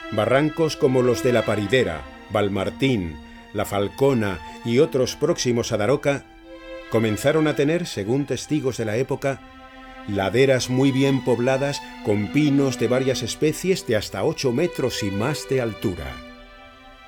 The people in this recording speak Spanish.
Barrancos como los de La Paridera, Valmartín, La Falcona y otros próximos a Daroca comenzaron a tener, según testigos de la época, laderas muy bien pobladas con pinos de varias especies de hasta 8 metros y más de altura.